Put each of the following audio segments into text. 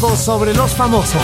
Sobre los famosos.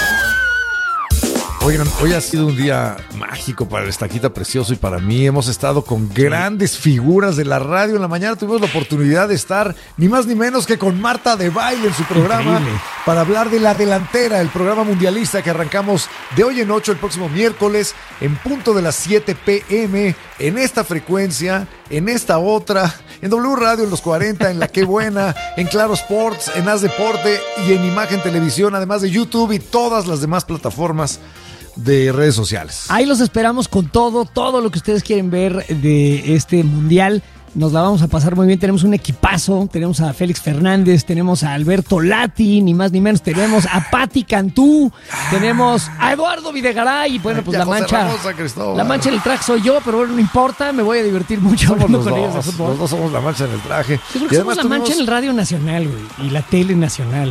Oigan, hoy ha sido un día mágico para el Estaquita Precioso y para mí. Hemos estado con grandes figuras de la radio. En la mañana tuvimos la oportunidad de estar ni más ni menos que con Marta de Baile en su programa. Increíble. Para hablar de La Delantera, el programa mundialista que arrancamos de hoy en 8 el próximo miércoles en punto de las 7 p.m. en esta frecuencia, en esta otra, en W Radio en los 40, en La Qué Buena, en Claro Sports, en Haz Deporte y en Imagen Televisión, además de YouTube y todas las demás plataformas de redes sociales. Ahí los esperamos con todo lo que ustedes quieren ver de este mundial. Nos la vamos a pasar muy bien. Tenemos un equipazo. Tenemos a Félix Fernández, tenemos a Alberto Lati, ni más ni menos. Tenemos a Pati Cantú, tenemos a Eduardo Videgaray. Y bueno, pues la mancha en el traje soy yo, pero bueno, no importa. Me voy a divertir mucho hablando con ellos de fútbol. Los dos somos la mancha en el traje. Yo creo que somos la mancha en el Radio Nacional, güey, y la Tele Nacional.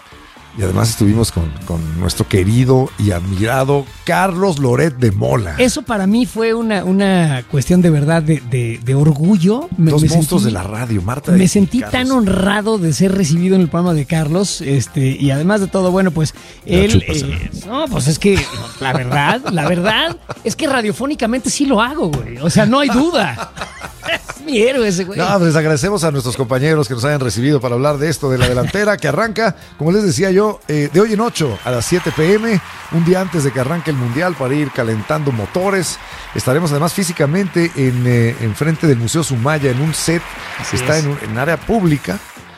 Y además estuvimos con nuestro querido y admirado Carlos Loret de Mola. Eso para mí fue una cuestión de verdad de orgullo. Dos monstruos de la radio, Marta. Me sentí tan honrado de ser recibido en el programa de Carlos. Y además de todo, bueno, pues él... no, pues es que la verdad es que radiofónicamente sí lo hago, güey. O sea, no hay duda. Es mi héroe ese güey. No, les agradecemos a nuestros compañeros que nos hayan recibido para hablar de esto, de La Delantera, que arranca, como les decía yo, de hoy en 8 a las 7 p.m., un día antes de que arranque el Mundial para ir calentando motores. Estaremos además físicamente en frente del Museo Sumaya, en un set que está en área pública.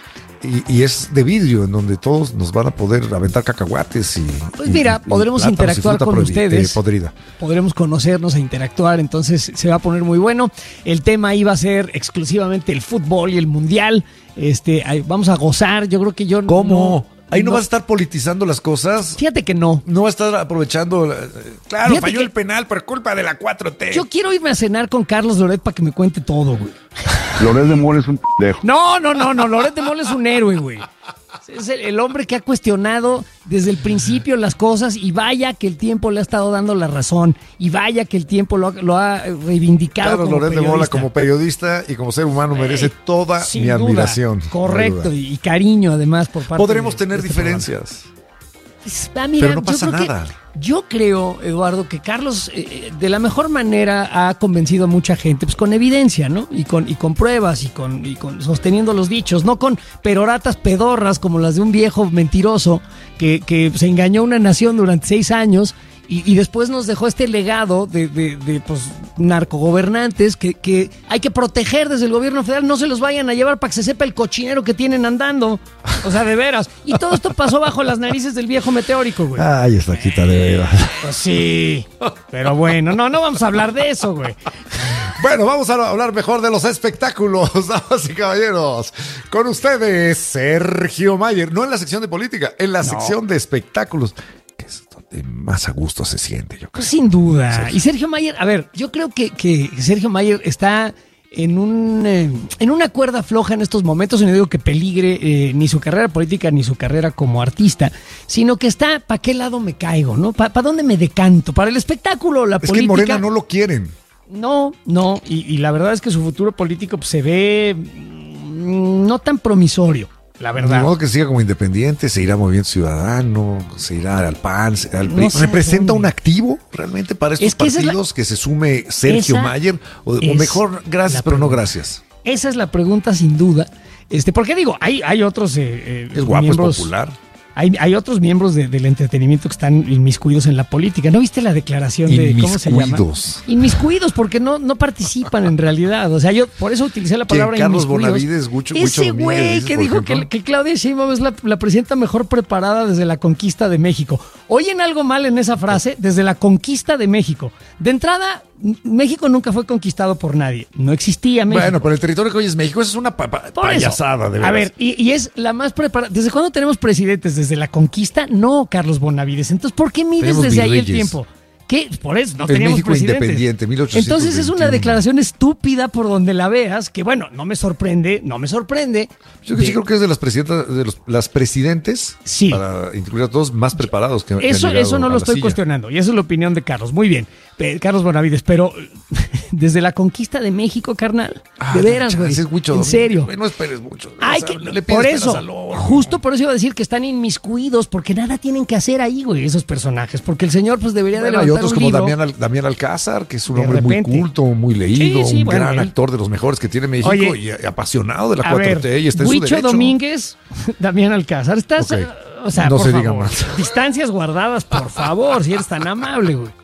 Y es de vidrio, en donde todos nos van a poder aventar cacahuates y... Pues mira, podremos interactuar con ustedes. Podremos conocernos e interactuar, entonces se va a poner muy bueno. El tema ahí va a ser exclusivamente el fútbol y el mundial. Vamos a gozar, yo creo que yo... ¿Cómo? Ahí no vas a estar politizando las cosas. Fíjate que no. No vas a estar aprovechando... Claro, fíjate, falló el penal por culpa de la 4T. Yo quiero irme a cenar con Carlos Loret para que me cuente todo, güey. Loret de Mola es un pendejo. No. Loret de Mola es un héroe, güey. Es el hombre que ha cuestionado desde el principio las cosas y vaya que el tiempo le ha estado dando la razón y vaya que el tiempo lo ha reivindicado. Claro, Loret de Mola como periodista y como ser humano merece toda mi admiración. Correcto, y cariño además por parte Podremos tener diferencias. Mira, pero no pasa nada. Yo creo, Eduardo, que Carlos de la mejor manera ha convencido a mucha gente, pues con evidencia, ¿no? Y con pruebas y con sosteniendo los dichos, no con peroratas pedorras como las de un viejo mentiroso que se engañó a una nación durante 6 años y después nos dejó este legado de pues, narcogobernantes que hay que proteger desde el gobierno federal. No se los vayan a llevar para que se sepa el cochinero que tienen andando. O sea, de veras. Y todo esto pasó bajo las narices del viejo meteórico, güey. Ay, Estaquita, de veras. Pues sí. Pero bueno, no vamos a hablar de eso, güey. Bueno, vamos a hablar mejor de los espectáculos, damas y caballeros. Con ustedes, Sergio Mayer. No en la sección de política, en la sección de espectáculos. Que es donde más a gusto se siente, yo creo. Pues sin duda. Y Sergio Mayer, a ver, yo creo que Sergio Mayer está en una cuerda floja en estos momentos, y no digo que peligre ni su carrera política ni su carrera como artista, sino que está, ¿para qué lado me caigo, no? ¿Para dónde me decanto? ¿Para el espectáculo o la política? Es que Morena no lo quieren. No, y la verdad es que su futuro político pues, se ve no tan promisorio. La verdad. De modo que siga como independiente, se irá Movimiento Ciudadano, se irá al PAN, al PRI. ¿Representa un activo realmente para estos partidos que se sume Sergio Mayer? O mejor, gracias, pero no gracias. Esa es la pregunta sin duda. Porque digo, hay otros es guapo, miembros, es popular. Hay otros miembros del entretenimiento que están inmiscuidos en la política. ¿No viste la declaración de cómo se llama? Inmiscuidos, porque no participan en realidad. O sea, yo por eso utilicé la palabra Carlos inmiscuidos. Bonavides, ese güey que dijo que Claudia Sheinbaum es la presidenta mejor preparada desde la conquista de México. ¿Oyen algo mal en esa frase? Desde la conquista de México. De entrada, México nunca fue conquistado por nadie. No existía México. Bueno, pero el territorio que hoy es México, eso es una payasada, de verdad. A ver, y es la más preparada. ¿Desde cuándo tenemos presidentes? ¿Desde la conquista? No, Carlos Bonavides. Entonces, ¿por qué mides desde ahí el tiempo? ¿Qué? Por eso no teníamos México presidentes. Independiente, 1821. Entonces es una declaración estúpida por donde la veas, que bueno, no me sorprende. Yo sí creo que es de las presidentas, las presidentes, sí, para incluir a todos, más preparados que eso no lo estoy cuestionando, y esa es la opinión de Carlos. Muy bien, Carlos Bonavides, pero desde la conquista de México, carnal. De veras, güey. En serio. No esperes mucho. Ay, por eso, justo por eso iba a decir que están inmiscuidos, porque nada tienen que hacer ahí, güey, esos personajes. Porque el señor, pues, debería de levantar hay otros un como libro. Damián Alcázar, que es un hombre muy culto, muy leído, un gran actor de los mejores que tiene México. Oye, y apasionado de la 4T y está en su derecho. Huicho Domínguez, Damián Alcázar, estás... Okay. O sea, no por favor, diga más. Distancias guardadas, por favor, si eres tan amable, güey.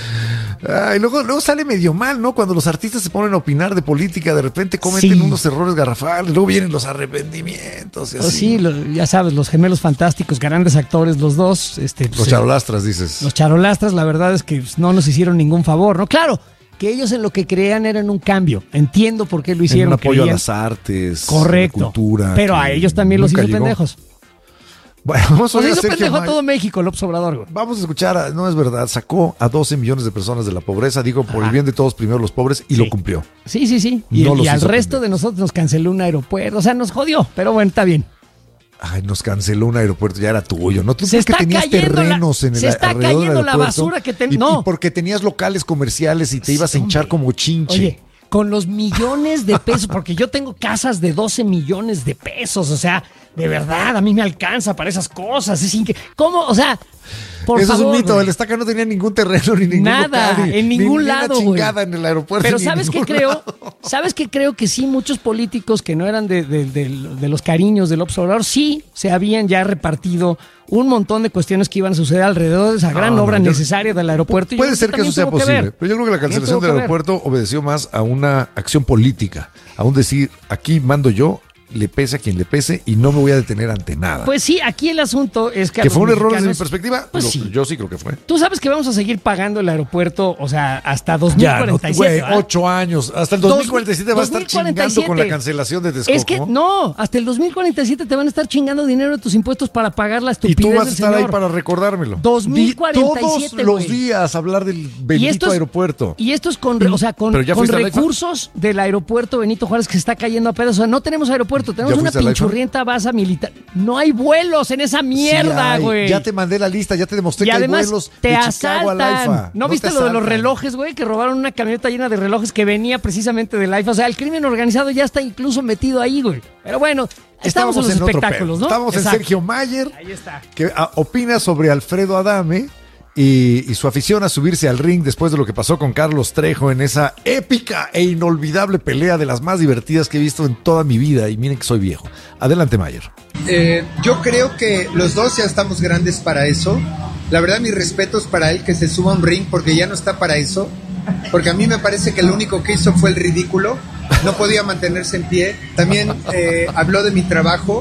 Y luego sale medio mal, ¿no? Cuando los artistas se ponen a opinar de política, de repente cometen unos errores garrafales, luego vienen los arrepentimientos y así. Sí, ya sabes, los gemelos fantásticos, grandes actores los dos. Los charolastras, dices. Los charolastras, la verdad es que no nos hicieron ningún favor, ¿no? Claro, que ellos en lo que creían eran un cambio. Entiendo por qué lo hicieron. Un apoyo a las artes, correcto, a la cultura. Pero a ellos también los hizo pendejos. Bueno, vamos a hizo pendejo a todo México, López Obrador. Güey. Vamos a escuchar, no es verdad, sacó a 12 millones de personas de la pobreza, dijo por el bien de todos, primero los pobres, y lo cumplió. Sí. Y al resto de nosotros nos canceló un aeropuerto, o sea, nos jodió, pero bueno, está bien. Ay, nos canceló un aeropuerto, ya era tuyo, ¿no? Tú que tenías terrenos en el se está cayendo la basura que no. Y porque tenías locales comerciales y te ibas a hinchar como chinche. Oye, con los millones de pesos, porque yo tengo casas de 12 millones de pesos, o sea, de verdad, a mí me alcanza para esas cosas. Es ¿cómo? O sea, por eso favor, es un mito. Güey. El Estaca no tenía ningún terreno ni ningún nada, local, en ningún lado, güey. En el aeropuerto. Pero ¿sabes qué creo? ¿Sabes qué creo? Que sí, muchos políticos que no eran de los cariños del López Obrador, sí se habían ya repartido un montón de cuestiones que iban a suceder alrededor de esa gran obra necesaria del aeropuerto. Puede ser que eso sea posible, pero yo creo que la cancelación del aeropuerto obedeció más a una acción política, a un decir, aquí mando yo, le pese a quien le pese y no me voy a detener ante nada. Pues sí, aquí el asunto es que... ¿Que fue un error desde mi perspectiva? Pues sí. Yo sí creo que fue. Tú sabes que vamos a seguir pagando el aeropuerto, o sea, hasta 2047. Ya, 8 años. Hasta el 2047 va a estar chingando con la cancelación de Texcoco. Es que no, hasta el 2047 te van a estar chingando dinero de tus impuestos para pagar la estupidez. Y tú vas a estar ahí para recordármelo. 2047, todos los días hablar del bendito aeropuerto. Y esto es con recursos del aeropuerto Benito Juárez que se está cayendo a pedazos. O sea, no tenemos aeropuerto, tenemos una pinchurrienta base militar. No hay vuelos en esa mierda, güey. Ya te mandé la lista, ya te demostré y que además hay vuelos te de asaltan. Chicago al AIFA. ¿No viste lo de los relojes, güey? Que robaron una camioneta llena de relojes que venía precisamente del AIFA. O sea, el crimen organizado ya está incluso metido ahí, güey. Pero bueno, estamos en los espectáculos, ¿no? Estamos en Sergio Mayer, ahí está, que opina sobre Alfredo Adame y su afición a subirse al ring después de lo que pasó con Carlos Trejo en esa épica e inolvidable pelea de las más divertidas que he visto en toda mi vida. Y miren que soy viejo. Adelante, Mayer. Yo creo que los dos ya estamos grandes para eso. La verdad, mis respetos para él, que se suba a un ring, porque ya no está para eso. Porque a mí me parece que lo único que hizo fue el ridículo. No podía mantenerse en pie. También habló de mi trabajo.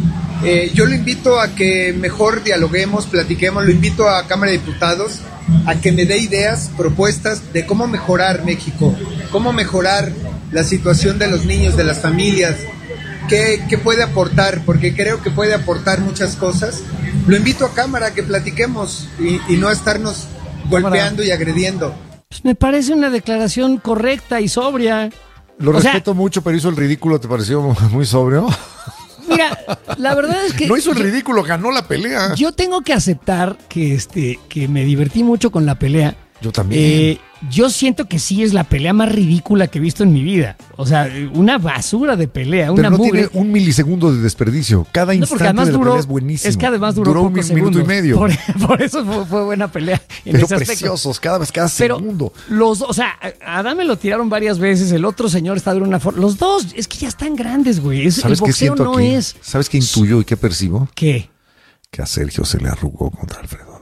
Yo lo invito a que mejor dialoguemos, platiquemos. Lo invito a Cámara de Diputados a que me dé ideas, propuestas de cómo mejorar México, cómo mejorar la situación de los niños, de las familias. ¿Qué puede aportar? Porque creo que puede aportar muchas cosas. Lo invito a Cámara a que platiquemos y no a estarnos golpeando y agrediendo. Pues me parece una declaración correcta y sobria. Lo respeto mucho, pero hizo el ridículo. ¿Te pareció muy sobrio? Mira, la verdad es que... No hizo el ridículo, ganó la pelea. Yo tengo que aceptar que me divertí mucho con la pelea. Yo también. Yo siento que sí es la pelea más ridícula que he visto en mi vida. O sea, una basura de pelea, pero una no mugre. Tiene un milisegundo de desperdicio. Cada instante de la pelea es buenísimo. Es que además duró un minuto y medio. Por eso fue buena pelea. Pero preciosos, cada segundo. O sea, a Adame lo tiraron varias veces, el otro señor está de una forma. Los dos, es que ya están grandes, güey. El boxeo no aquí? es. ¿Sabes qué intuyo y qué percibo? ¿Qué? Que a Sergio se le arrugó contra Alfredo.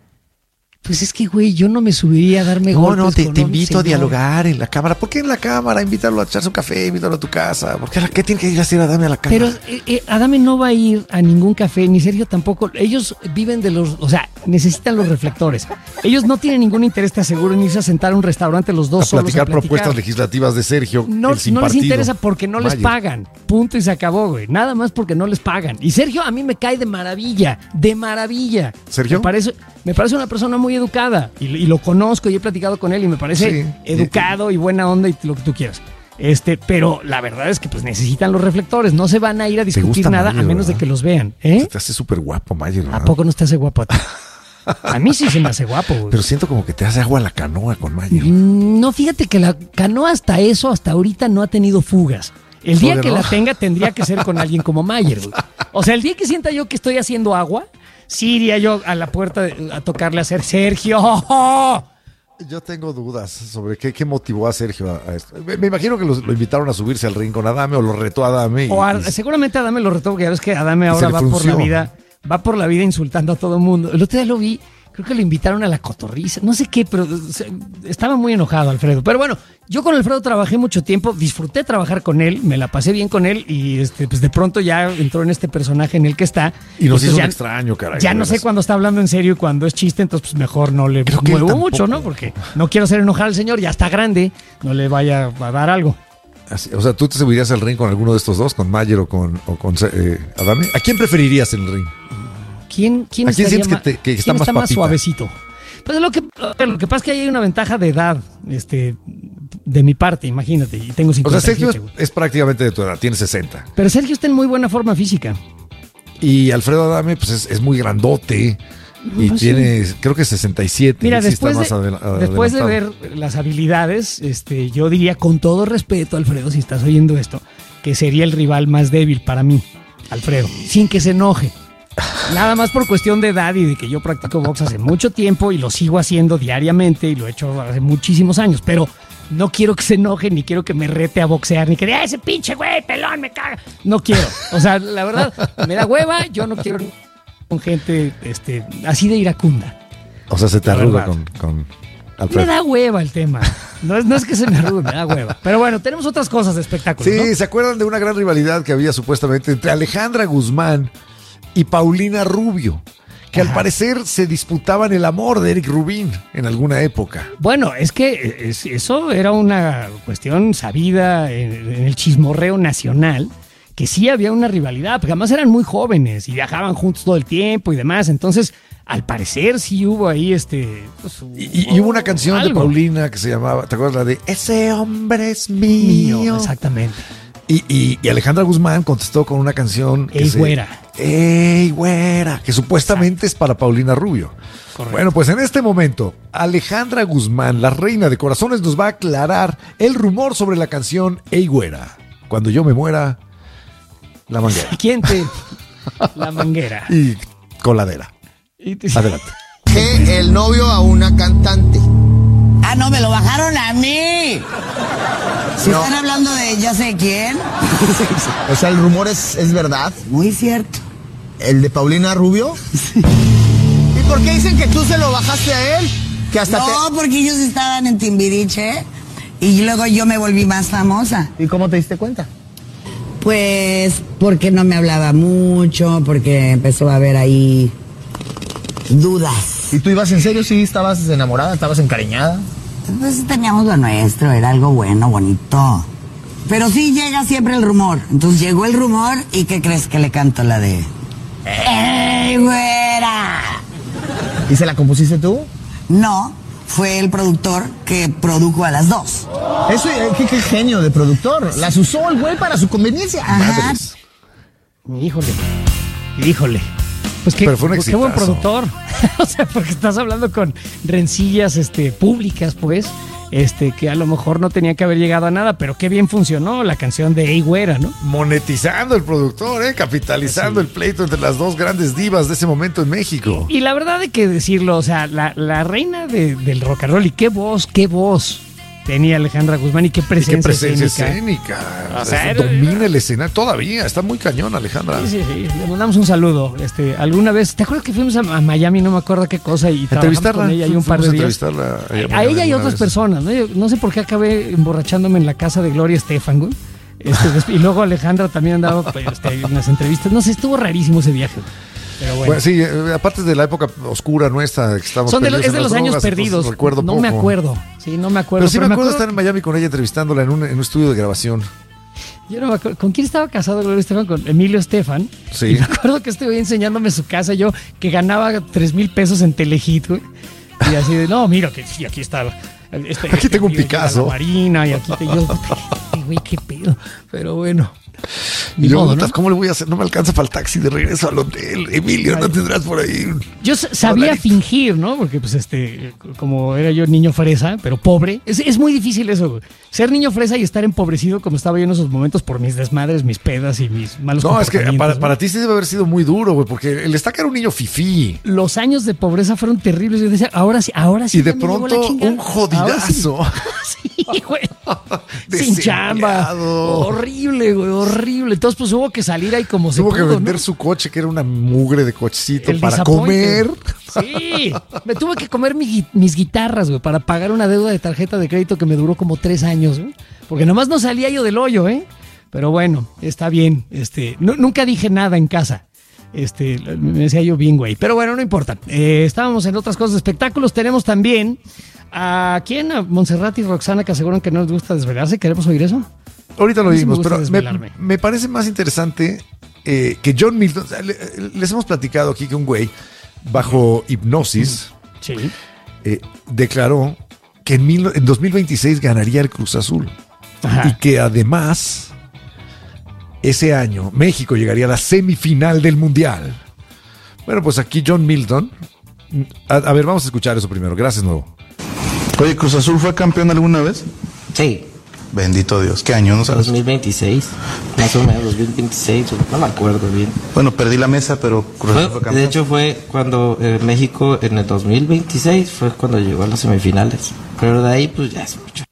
Pues es que, güey, yo no me subiría a darme golpes. No, te invito a dialogar en la cámara. ¿Por qué en la cámara? Invítalo a echarse un café, invítalo a tu casa. ¿Por qué tiene que ir a hacer Adame a la cámara? Pero Adame no va a ir a ningún café, ni Sergio tampoco. Ellos viven de los... O sea, necesitan los reflectores. Ellos no tienen ningún interés, te aseguro, en irse a sentar a un restaurante los dos solos a platicar propuestas legislativas de Sergio. No les interesa porque no les pagan. Punto y se acabó, güey. Nada más porque no les pagan. Y Sergio a mí me cae de maravilla. De maravilla. ¿Sergio? Me parece una persona muy educada. Y lo conozco y he platicado con él y me parece educado y buena onda y lo que tú quieras. Pero la verdad es que pues necesitan los reflectores. No se van a ir a discutir nada Mayer, a menos de que los vean. Se te hace súper guapo, Mayer, ¿verdad? ¿A poco no te hace guapo a ti? A mí sí se me hace guapo, güey. Pero siento como que te hace agua la canoa con Mayer. No, fíjate que la canoa hasta ahorita no ha tenido fugas. El día ¿Por qué que no? la tenga tendría que ser con alguien como Mayer, güey. O sea, el día que sienta yo que estoy haciendo agua, sí iría yo a la puerta a tocarle a hacer Sergio. Yo tengo dudas sobre qué motivó a Sergio a esto. Me imagino que lo invitaron a subirse al ring con Adame o lo retó a Adame. Seguramente Adame lo retó, porque ya ves que Adame se ahora le va por la frunció. va por la vida insultando a todo el mundo. El otro día lo vi, creo que lo invitaron a la cotorriza, no sé qué, pero estaba muy enojado Alfredo. Pero bueno, yo con Alfredo trabajé mucho tiempo, disfruté trabajar con él, me la pasé bien con él y pues de pronto ya entró en este personaje en el que está. Y nos Pues hizo ya, un extraño, caray. ya no sé cuándo está hablando en serio y cuándo es chiste, entonces pues mejor no le Creo que él muevo tampoco. mucho, ¿no? Porque no quiero hacer enojar al señor, ya está grande, no le vaya a dar algo. O sea, ¿tú te subirías al ring con alguno de estos dos? ¿Con Mayer o con Adame? ¿A quién preferirías en el ring? ¿Quién ¿A quién estaría sientes que ma- que quién está más papita? suavecito? Pues lo que pasa es que ahí hay una ventaja de edad, de mi parte, imagínate, y tengo O sea, 57, Sergio güey. es prácticamente de tu edad, tiene 60. Pero Sergio está en muy buena forma física. Y Alfredo Adame, pues es muy grandote. Y Pues tiene, creo que 67. Mira, Él sí está después, más después de adelantado. ver las habilidades, yo diría con todo respeto, Alfredo, si estás oyendo esto, que sería el rival más débil para mí, Alfredo, sin que se enoje. Nada más por cuestión de edad y de que yo practico box hace mucho tiempo y lo sigo haciendo diariamente y lo he hecho hace muchísimos años, pero no quiero que se enoje, ni quiero que me rete a boxear, ni que diga, ese pinche güey, pelón, me caga. No quiero. O sea, la verdad, me da hueva, yo no quiero con gente así de iracunda. O sea, se te La arruga verdad. con Me Alfredo. da hueva el tema. No es que se me arrugue, me da hueva. Pero bueno, tenemos otras cosas de espectáculo, Sí, ¿no? ¿se acuerdan de una gran rivalidad que había supuestamente entre Alejandra Guzmán y Paulina Rubio? Que al parecer se disputaban el amor de Eric Rubin en alguna época. Bueno, es que eso era una cuestión sabida en el chismorreo nacional, que sí había una rivalidad, porque además eran muy jóvenes y viajaban juntos todo el tiempo y demás. Entonces, al parecer sí hubo ahí pues, Y hubo una canción de algo Paulina que se llamaba, ¿te acuerdas? La de Ese hombre es mío, mío. exactamente. Y Alejandra Guzmán contestó con una canción que Ey, güera. Ey, güera, que supuestamente es para Paulina Rubio. Correcto. Bueno, pues en este momento, Alejandra Guzmán, la reina de corazones, nos va a aclarar el rumor sobre la canción Ey, güera. Cuando yo me muera, la manguera. ¿Quién te...? La manguera. Y coladera. Y te- Adelante. Que el novio a una cantante. Ah, no, me lo bajaron a mí. Si No. están hablando de ya sé quién. O sea, el rumor es verdad. Muy cierto. ¿El de Paulina Rubio? ¿Y por qué dicen que tú se lo bajaste a él? Que hasta No, porque ellos estaban en Timbiriche y luego yo me volví más famosa. ¿Y cómo te diste cuenta? Pues porque no me hablaba mucho, porque empezó a haber ahí dudas. ¿Y tú ibas en serio? ¿Sí estabas enamorada? ¿Estabas encariñada? Pues teníamos lo nuestro, era algo bueno, bonito. Pero sí llega siempre el rumor. Entonces llegó el rumor y ¿qué crees que le canto la de? ¡Ey, güera! ¿Y se la compusiste tú? No, fue el productor que produjo a las dos. Eso, qué genio de productor. Las usó el güey para su conveniencia. Ajá. Madres. Híjole. Pues Pero fue un qué buen exitazo. productor. O sea, porque estás hablando con rencillas públicas, pues, que a lo mejor no tenía que haber llegado a nada, pero qué bien funcionó la canción de Ey, güera, ¿no? Monetizando el productor, capitalizando el pleito entre las dos grandes divas de ese momento en México. Y la verdad hay que decirlo, o sea, la reina del rock and roll, y qué voz tenía Alejandra Guzmán y qué Y presencia, qué presencia escénica. escénica. O sea, era- domina el escenario todavía. Está muy cañón, Alejandra. Sí, le mandamos un saludo. Alguna vez, ¿te acuerdas que fuimos a Miami? No me acuerdo qué cosa, y trabajamos Entrevistarla. con ella ahí un par de Fuimos a días. entrevistarla A ella y alguna otras vez. personas, ¿no? Yo no sé por qué acabé emborrachándome en la casa de Gloria Estefan, güey. Y luego Alejandra también andaba pues, en las entrevistas. No sé, estuvo rarísimo ese viaje. Pero bueno. Bueno, sí, aparte de la época oscura nuestra que estamos Es de perdidos en los las años drogas, perdidos. entonces recuerdo no poco. me acuerdo. Sí, no me acuerdo. Pero sí me acuerdo de estar en Miami con ella entrevistándola en un estudio de grabación. Yo no me acuerdo. ¿Con quién estaba casado Gloria Estefan? Con Emilio Estefan. Sí. Y me acuerdo que estuve enseñándome su casa, yo que ganaba 3,000 pesos en Telehit, güey. Y así de, no, mira, que sí, aquí está. Aquí tengo un Picasso. La Marina, y aquí te yo. Güey, qué pedo. Pero bueno. Y yo, ¿cómo le voy a hacer? No me alcanza para el taxi de regreso al hotel. Emilio, ¿no tendrás por ahí? Yo sabía fingir, ¿no? Porque pues como era yo niño fresa, pero pobre, es muy difícil eso, güey. Ser niño fresa y estar empobrecido como estaba yo en esos momentos por mis desmadres, mis pedas y mis malos comportamientos. No, es que para ti sí debe haber sido muy duro, güey, porque el Estaca era un niño fifí. Los años de pobreza fueron terribles. Yo decía, ahora sí. Y de pronto un jodidazo. Sí, güey. Sin chamba. Horrible, güey, horrible. Entonces, pues hubo que salir ahí como se pudo. Tuvo que vender su coche, que era una mugre de cochecito, para comer. Sí, me tuve que comer mis guitarras, güey, para pagar una deuda de tarjeta de crédito que me duró como 3 años, ¿eh? Porque nomás no salía yo del hoyo, ¿eh? Pero bueno, está bien. Nunca dije nada en casa. Me decía yo bien, güey. Pero bueno, no importa. Estábamos en otras cosas de espectáculos. Tenemos también a Montserrat y Roxana, que aseguran que no les gusta desvelarse. ¿Queremos oír eso? Ahorita lo oímos, pero me parece más interesante que John Milton. Les hemos platicado aquí que un güey, bajo hipnosis, sí, declaró que en 2026 ganaría el Cruz Azul. Ajá. Y que además ese año México llegaría a la semifinal del Mundial. Bueno, pues aquí John Milton. A ver, vamos a escuchar eso primero. Gracias, Nuevo. Oye, ¿Cruz Azul fue campeón alguna vez? Sí. Bendito Dios. ¿Qué año? ¿No sabes? 2026. Más o menos, 2026. No me acuerdo bien. Bueno, perdí la mesa, pero Cruz Azul fue campeón. De hecho, fue cuando México en el 2026 fue cuando llegó a las semifinales. Pero de ahí, pues ya es mucho.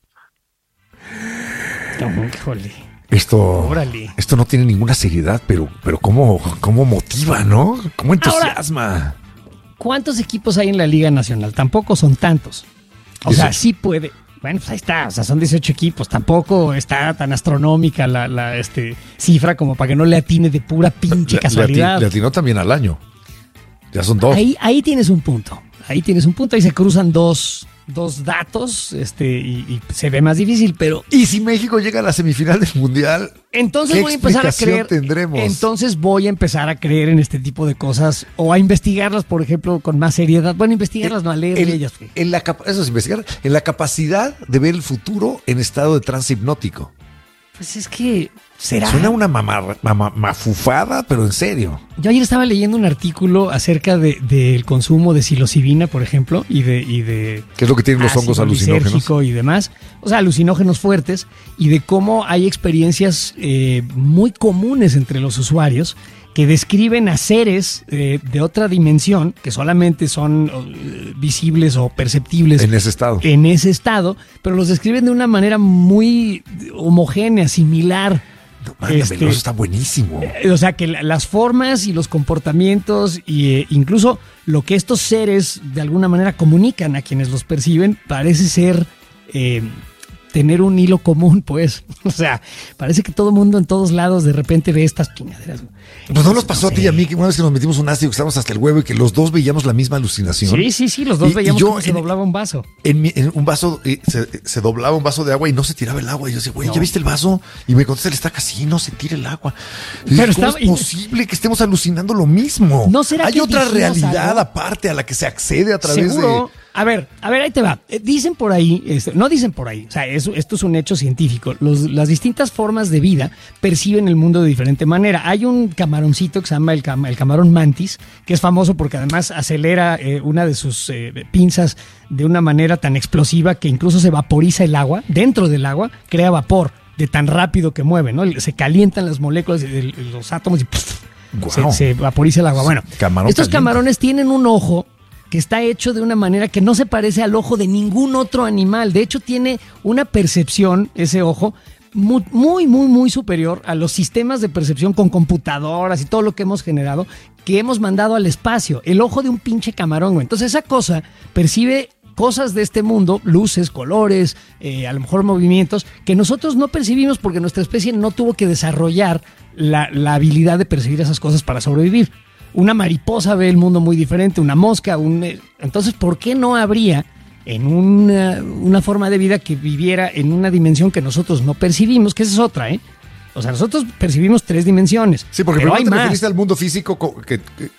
Híjole. Esto no tiene ninguna seriedad, pero cómo motiva, ¿no? Cómo entusiasma. Ahora, ¿cuántos equipos hay en la Liga Nacional? Tampoco son tantos. O sea, sí puede. Bueno, pues ahí está. O sea, son 18 equipos. Tampoco está tan astronómica la cifra como para que no le atine de pura pinche casualidad. Le atinó también al año. Ya son 2. Ahí tienes un punto. Ahí se cruzan dos datos y se ve más difícil, pero... ¿Y si México llega a la semifinal del Mundial? Entonces voy a empezar a creer... tendremos? Entonces voy a empezar a creer en este tipo de cosas o a investigarlas, por ejemplo, con más seriedad. Bueno, investigarlas, no a leer de ellas. Eso es investigar. En la capacidad de ver el futuro en estado de trance hipnótico. Pues es que... ¿será? Suena una mafufada, pero en serio. Yo ayer estaba leyendo un artículo acerca del consumo de psilocibina, por ejemplo, y de ¿qué es lo que tienen los hongos alucinógenos? Y demás, o sea, alucinógenos fuertes, y de cómo hay experiencias muy comunes entre los usuarios que describen a seres de otra dimensión que solamente son visibles o perceptibles en ese estado, pero los describen de una manera muy homogénea, similar. Eso está buenísimo. O sea, que las formas y los comportamientos e incluso lo que estos seres de alguna manera comunican a quienes los perciben parece ser tener un hilo común, pues. O sea, parece que todo el mundo en todos lados de repente ve estas chingaderas. Pues no nos pasó a ti y a mí que una vez que nos metimos un ácido que estábamos hasta el huevo y que los dos veíamos la misma alucinación. Sí, los dos veíamos cómo se doblaba un vaso. En un vaso se doblaba un vaso de agua y no se tiraba el agua. Y yo decía, güey, ¿ya viste el vaso? Y me contesta el Estaca, sí, no se tira el agua. Pero ¿cómo es posible que estemos alucinando lo mismo? ¿No será Hay que otra realidad aparte a la que se accede a través ¿seguro? A ver, ahí te va. Dicen por ahí, no dicen por ahí, o sea, esto es un hecho científico. Las distintas formas de vida perciben el mundo de diferente manera. Hay un camaroncito que se llama el camarón mantis, que es famoso porque además acelera una de sus pinzas de una manera tan explosiva que incluso se vaporiza el agua. Dentro del agua crea vapor de tan rápido que mueve, ¿no? Se calientan las moléculas de los átomos y se vaporiza el agua. Bueno, estos camarones tienen un ojo que está hecho de una manera que no se parece al ojo de ningún otro animal. De hecho, tiene una percepción, ese ojo, muy superior a los sistemas de percepción con computadoras y todo lo que hemos generado, que hemos mandado al espacio. El ojo de un pinche camarón, güey. Entonces, esa cosa percibe cosas de este mundo, luces, colores, a lo mejor movimientos, que nosotros no percibimos porque nuestra especie no tuvo que desarrollar la habilidad de percibir esas cosas para sobrevivir. Una mariposa ve el mundo muy diferente, una mosca, entonces, ¿por qué no habría en una forma de vida que viviera en una dimensión que nosotros no percibimos? Que esa es otra, O sea, nosotros percibimos 3 dimensiones. Sí, porque pero primero hay te más. referiste al mundo físico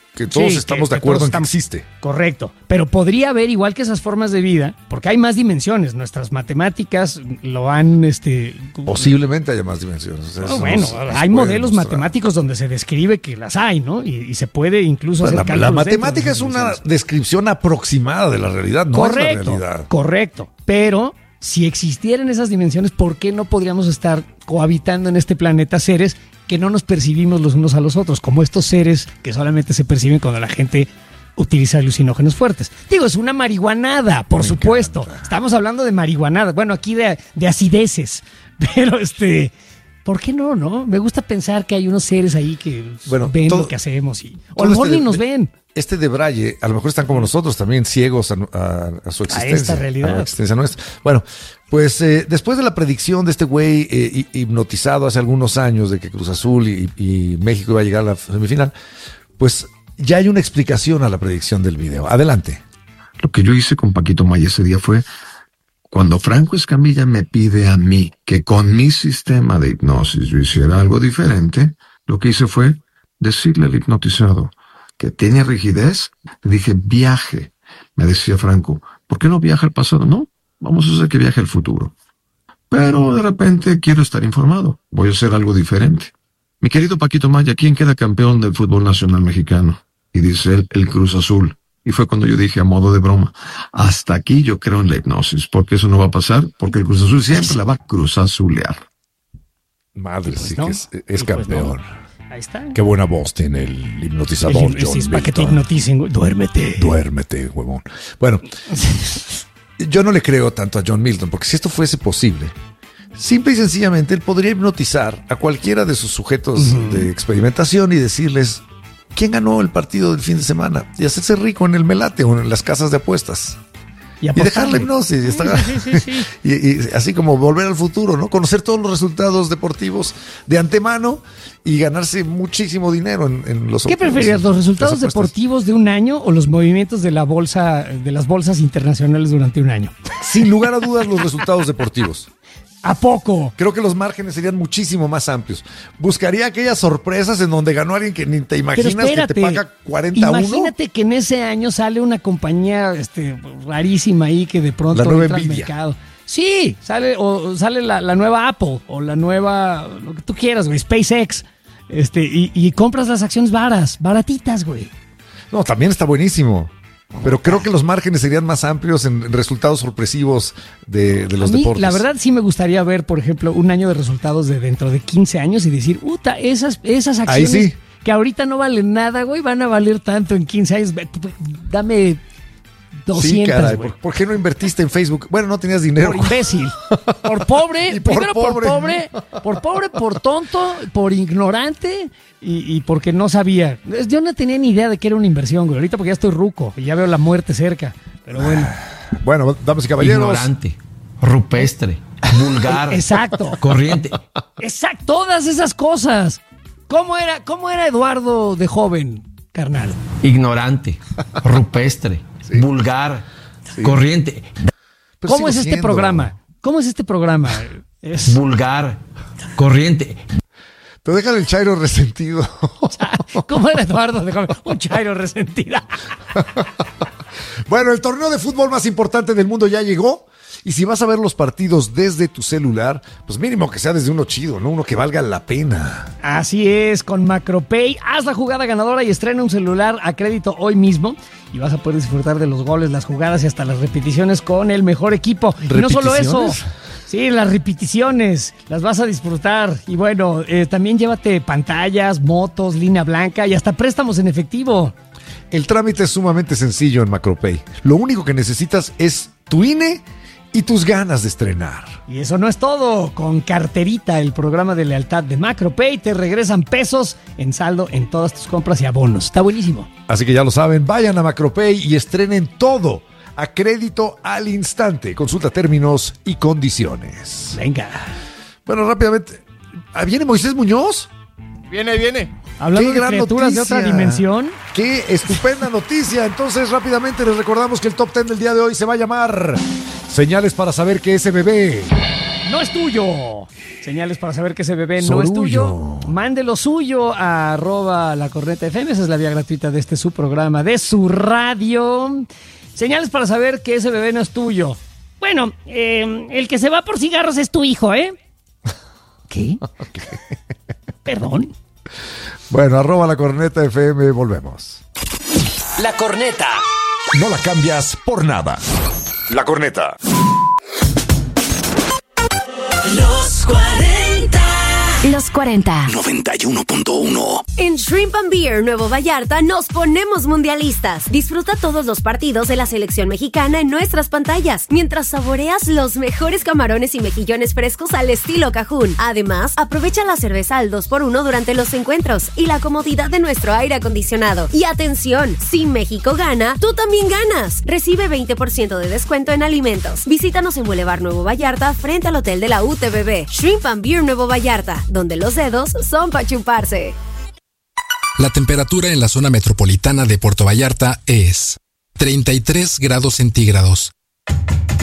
que todos Sí, estamos que de acuerdo todos en que estamos- existe. Correcto. Pero podría haber, igual que esas formas de vida, porque hay más dimensiones. Nuestras matemáticas lo han... Posiblemente haya más dimensiones. O sea, eso bueno, nos hay puede modelos mostrar. matemáticos donde se describe que las hay, ¿no? Y se puede incluso Bueno, hacer la cálculos dentro matemática de es esas una dimensiones. descripción aproximada de la realidad, no es la realidad. Correcto. Pero si existieran esas dimensiones, ¿por qué no podríamos estar cohabitando en este planeta seres que no nos percibimos los unos a los otros? Como estos seres que solamente se perciben cuando la gente utiliza alucinógenos fuertes. Digo, es una marihuanada, por supuesto. Estamos hablando de marihuanada. Bueno, aquí de acideces. Pero ¿por qué no, no? Me gusta pensar que hay unos seres ahí que ven lo que hacemos o a lo mejor ni nos ven. Este de Braille, a lo mejor están como nosotros también ciegos a su existencia. A esta realidad. A la existencia nuestra. Bueno, pues después de la predicción de este güey hipnotizado hace algunos años de que Cruz Azul y México iba a llegar a la semifinal, pues ya hay una explicación a la predicción del video. Adelante. Lo que yo hice con Paquito Maya ese día fue, cuando Franco Escamilla me pide a mí que con mi sistema de hipnosis yo hiciera algo diferente, lo que hice fue decirle al hipnotizado que tiene rigidez. Le dije, viaje. Me decía Franco, ¿por qué no viaja al pasado? No, vamos a hacer que viaje al futuro. Pero de repente quiero estar informado. Voy a hacer algo diferente. Mi querido Paquito Maya, ¿quién queda campeón del fútbol nacional mexicano? Y dice él, el Cruz Azul. Y fue cuando yo dije, a modo de broma, hasta aquí yo creo en la hipnosis, porque eso no va a pasar, porque el Cruz Azul siempre la va a cruzazulear. Madre, sí no. que es campeón. No. Ahí está. Qué buena voz tiene el hipnotizador, John Es para que te Milton. hipnoticen, güey. Duérmete. Duérmete, huevón. Bueno, yo no le creo tanto a John Milton, porque si esto fuese posible, simple y sencillamente él podría hipnotizar a cualquiera de sus sujetos de experimentación y decirles quién ganó el partido del fin de semana y hacerse rico en el melate o en las casas de apuestas. Y dejar la hipnosis. Sí. Y así como volver al futuro, ¿no? Conocer todos los resultados deportivos de antemano y ganarse muchísimo dinero en los ¿Qué preferías, los resultados deportivos de un año o los movimientos de la bolsa, de las bolsas internacionales durante un año? Sin lugar a dudas, los resultados deportivos. ¿A poco? Creo que los márgenes serían muchísimo más amplios. Buscaría aquellas sorpresas en donde ganó alguien que ni te imaginas, que te paga 40 a 1. Imagínate que en ese año sale una compañía rarísima ahí que de pronto La nueva entra al Nvidia. mercado. Sí, sale la nueva Apple o la nueva, lo que tú quieras, güey, SpaceX. Y compras las acciones baratitas, güey. No, también está buenísimo. Pero creo que los márgenes serían más amplios en resultados sorpresivos de los A mí, deportes. la verdad, sí me gustaría ver, por ejemplo, un año de resultados de dentro de 15 años y decir, puta, esas acciones Ahí sí. que ahorita no valen nada, güey, van a valer tanto en 15 años. Dame 200, Sí, caray. güey. ¿Por qué no invertiste en Facebook? Bueno, no tenías dinero. Por imbécil, por pobre, Y por primero pobre. por pobre, por tonto, por ignorante y porque no sabía. Yo no tenía ni idea de que era una inversión, güey. Ahorita porque ya estoy ruco y ya veo la muerte cerca. Pero bueno. Bueno, damas y caballeros. Ignorante, rupestre, vulgar, Exacto. corriente. Exacto, todas esas cosas. ¿Cómo era Eduardo de joven, carnal? Ignorante, rupestre, vulgar, corriente, Pero ¿Cómo sigo es este siendo. programa? ¿Cómo es este programa? Es vulgar, corriente. Pero déjale el chairo resentido. ¿Cómo era Eduardo de joven? Un chairo resentida. Bueno, el torneo de fútbol más importante del mundo ya llegó. Y si vas a ver los partidos desde tu celular, pues mínimo que sea desde uno chido, ¿no? Uno que valga la pena. Así es, con Macropay, haz la jugada ganadora y estrena un celular a crédito hoy mismo y vas a poder disfrutar de los goles, las jugadas y hasta las repeticiones con el mejor equipo. Y no solo eso, ¿Repeticiones? sí, las repeticiones, las vas a disfrutar. Y bueno, también llévate pantallas, motos, línea blanca y hasta préstamos en efectivo. El trámite es sumamente sencillo en Macropay. Lo único que necesitas es tu INE y tus ganas de estrenar. Y eso no es todo. Con Carterita, el programa de lealtad de Macropay, te regresan pesos en saldo en todas tus compras y abonos. Está buenísimo. Así que ya lo saben, vayan a Macropay y estrenen todo a crédito al instante. Consulta términos y condiciones. Venga. Bueno, rápidamente. ¿Viene Moisés Muñoz? Viene. Hablando ¡Qué de gran criaturas de noticia! otra dimensión. ¡Qué estupenda noticia! Entonces, rápidamente les recordamos que el Top 10 del día de hoy se va a llamar Señales para saber que ese bebé no es tuyo. Señales para saber que ese bebé no es tuyo. Mande lo suyo a @lacornetafm. Esa es la vía gratuita de su programa, de su radio. Señales para saber que ese bebé no es tuyo. Bueno, el que se va por cigarros es tu hijo, ¿eh? ¿Qué? Okay. ¿Perdón? Bueno, @lacornetafm, volvemos. La Corneta. No la cambias por nada. La Corneta. Los 40. Los 40. 91.1. En Shrimp and Beer Nuevo Vallarta nos ponemos mundialistas. Disfruta todos los partidos de la selección mexicana en nuestras pantallas, mientras saboreas los mejores camarones y mejillones frescos al estilo Cajún. Además, aprovecha la cerveza al 2x1 durante los encuentros y la comodidad de nuestro aire acondicionado. Y atención, si México gana, tú también ganas. Recibe 20% de descuento en alimentos. Visítanos en Boulevard Nuevo Vallarta, frente al Hotel de la UTBB. Shrimp and Beer Nuevo Vallarta, donde los dedos son para chuparse. La temperatura en la zona metropolitana de Puerto Vallarta es 33 grados centígrados.